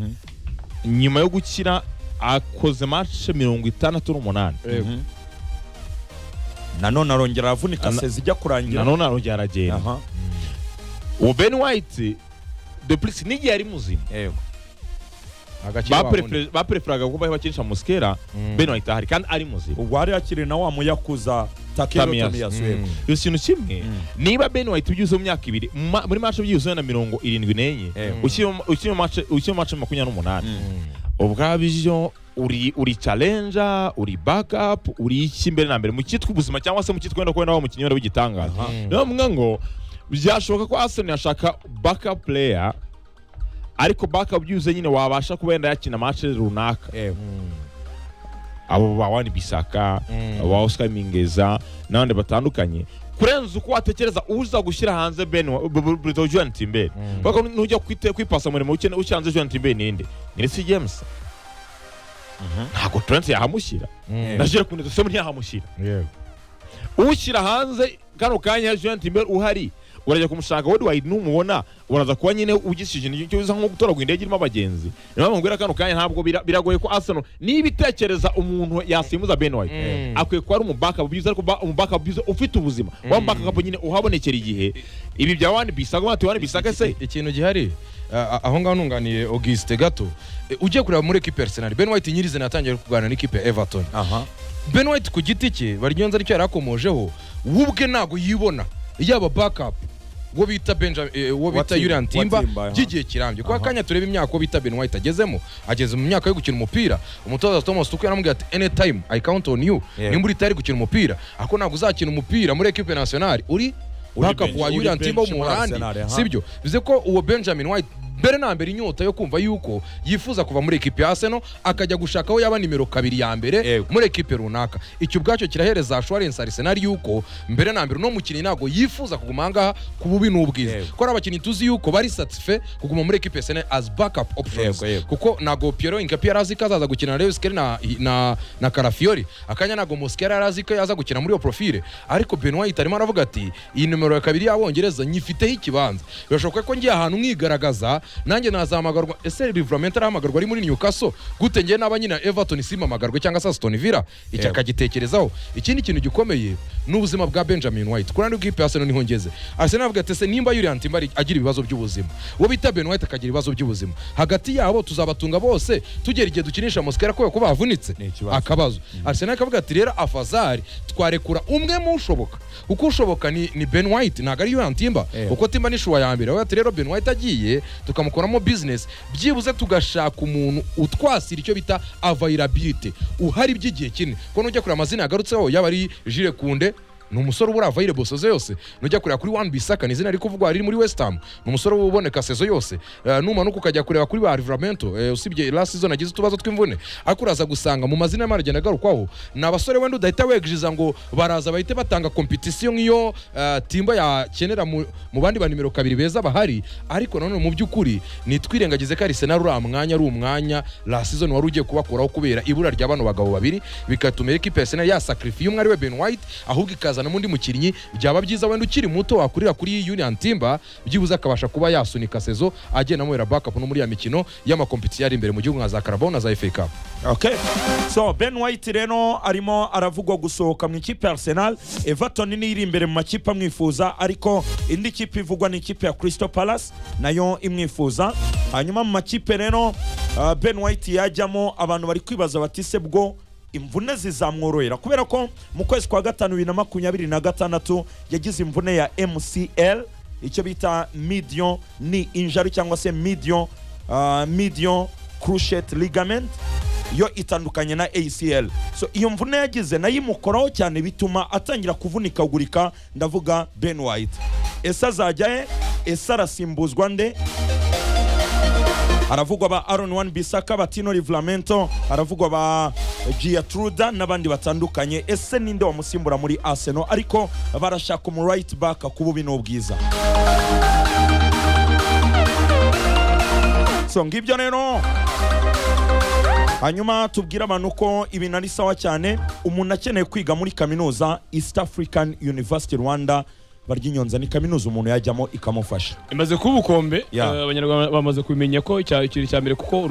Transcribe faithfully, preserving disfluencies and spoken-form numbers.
nyuma yo gukira akoze match mirongo itandatu n'umunani nanone arongera avunika sezi ijya kurangira nanone arongera aragenda aha uwo Ben White de plus nigi yari muzima yego bapreferaga kuba bakinisha Muskera Ben White ahari kandi ari muzima ubwo hari akiri na wa muyakuza Takeo Tomiyasu yo kintu kimwe niba Ben White ubyuze mu myaka ibiri muri match byuzuye na mirongo irindwi n'enye ukiri match ukiri match makumyabiri n'umunani ubwabijyo uri uri challenger uri backup uri ikimbere na mbere mu kitwa ubuzima cyangwa se mu kitwa wenda kwenda wa mukinnyi w'igitangaza niyo mvuga ngo byashoboka ko Arsenal yashaka backup player ariko backup byuze nyine wabasha kubenda yakina match runaka abo ba Wan Bissaka aba Oscar Mingeza n'abandi batandukanye kurenza uko watekereza uza gushyira hanze Ben Brito Juan Timber bako nujya kwite kwipasa muri mu ukene ucyanze Juan Timber ninde ni Reece James ntago Trent yahamushyira najira kunde so muri yahamushyira ushyira hanze kano kanya Juan Timber uhari urajya kumushaka wodi wide numubona uraza kuba nyine ugishije n'icyo uza nko gutora gwindege irimo abagenzi niyo bamubwira kano kanya ntabwo biragoye ko Arsenal nibitekereza umuntu yasimuza Ben White akwiye ko ari umubaka byiza ariko umubaka byiza ufite ubuzima wa mbaka kapo nyine uhabonekera igihe ibi bya Wan Bissaka bati Wan Bissaka se ikintu gihari aho ngaho nunganiye Auguste gato ugiye kureba muri equipe Arsenal Ben White nyirize natangiye kuganira n'ikipe Everton aha Ben White ku giti cye baryonza aricyo yarakomojeho wubwe nago yibona yaba backup wo bita Benjamin wo bita Julian Timber gigiye kirambye kwa kanya tureba imyaka wo bita Ben White agezemo ageze mu myaka yo gukina umupira umutoza Thomas Tuchel yaramubwiye ati anytime I count on you nimburi tari gukina umupira ako ntabwo uzakina umupira muri equipe nationale uri backup wa Julian Timber mu Holandi sibyo bize ko uwo Benjamin White mbere na mbere inyota yo kumva yuko yifuza kuva muri equipe ya Arsenal akajya gushakaho yaba nimero kabiri ya mbere muri equipe runaka icyo bwacyo kirahereza assurance Arsenal yuko mbere na mbere no mukinyi nago yifuza kuguma ngaha kububi n'ubwiza ko abakinyi tuzi yuko bari satisfait kuguma muri equipe Arsenal as backup options kuko nago Piero Incapié arazi kazaza gukina Lewis Kelly na na na Calafiori akanya nago Mosquera arazi ko yaza gukina muri yo profile ariko Ben White arimo aravuga ati iyi nimero ya kabiri y'abongereza nyifiteho ikibanza birashoboka ko ngiye ahantu mwigaragaza nanjye nazamagarwa ese Livramento arahamagarwa ari muri Newcastle gute ngiye n'abanyina Everton simamagarwe cyangwa se Aston Villa icyo akagitekerezaho ikindi kintu gikomeye n'ubuzima bwa Benjamin White kurandi bw'ipe Arsenal niho ngeze Arsenal avuga ati se nimba Julian Timber agira ibibazo by'ubuzima wo bita Ben White akagira ibibazo by'ubuzima hagati yabo tuzabatunga bose tugera igihe dukinisha Mosquera ko bavunitse akabazo Arsenal akavuga ati rero afazari twarekura umwe mu ushoboka uko ushoboka ni, ni Ben White ntago ari Julian Timber uko Timber ni shuwa ya mbere we ati rero Ben White agiye tukamukoramo business byibuze tugashaka umuntu utwasira icyo bita availability uhari by'igihe kinini ko nujya kuri amazina yagarutseho yaba ari Jules Kunde ni umusore ubura available soze yose nujya kureba kuri Wan Bissaka ni izina riko kuvugwa ari muri West Ham ni umusore uboneka sezo yose numanuka ukajya kureba kuri ba Livramento usibye last season agize utubazo tw'imvune akuraza gusanga mu mazina y'amaragenda garukwaho na abasore wenda udahita wegijiza ngo baraza bahite batanga competition nk'iyo Timba yakenera mu bandi ba nimero kabiri beza bahari ariko nanone mu by'ukuri ni twirengagize ko Arsenal uri amwanya ari umwanya last season wari ugiye kubakuraho kubera ibura rya bano bagabo babiri bikatuma equipe Arsenal ya sacrifice umwe ari we Ben White ahubwo ikaza n'undi mukinnyi byaba byiza wenda ukiri muto wakurira kuri Julian Timber byibuza akabasha kuba yasunika sezo agenda mu era backup no muri ya mikino y'amakompetition ari imbere mu gihugu nka za Carabao na za F A Cup. Okay, so Ben White reno arimo aravugwa gusohoka mu ikipe Arsenal. Everton ni iri imbere mu makipe amwifuza ariko indi kipe ivugwa ni ikipe ya Crystal Palace nayo imwifuza. Hanyuma mu makipe reno uh, Ben White yajyamo abantu bari kwibaza bati se bwo imvune zizamworohera kubera ko mu kwezi kwa gatanu bibiri na makumyabiri na gatandatu yagize imvune ya M C L icyo bita medial knee injury cyangwa se medial uh, medial cruciate ligament yo itandukanye na A C L. So iyo mvune yagize nayo imukoraho cyane bituma atangira kuvunika gurika ndavuga Ben White. Esa zajyaye esa arasimbuzwa nde? Haravugwa ba Aaron Wan Bissaka, Batino Livramento, haravugwa ba Giatruda n'abandi batandukanye. Ese ninde wamusimbura muri Arsenal ariko barashaka mu right back kububi n'ubwiza. So ngibyo rero hanyuma tubwira abantu ko ibintu ari sawa cyane. Umuntu akeneye kwiga muri kaminuza East African University Rwanda baryinyonza ni kaminuza umuntu yajyamo ikamufasha imaze kubukombe abanyarwanda bamaze kumenya ko icya mbere kuko